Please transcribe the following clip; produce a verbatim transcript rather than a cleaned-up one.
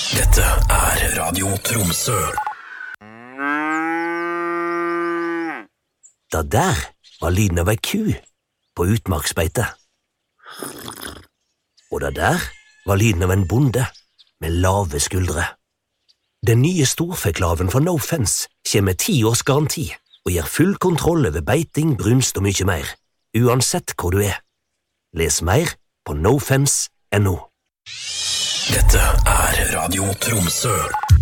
Dette er Radio Tromsø. Da der var lyden av ei ku på utmarksbeite. Og da der var lyden av en bonde med lave skuldre. Den nye storfeklaven fra No Fence kommer med ti års garanti og gir full kontroll over beiting, brunst og mye mer, uansett hvor du er. Les mer på nofence punktum no. Dette er Radio Tromsø.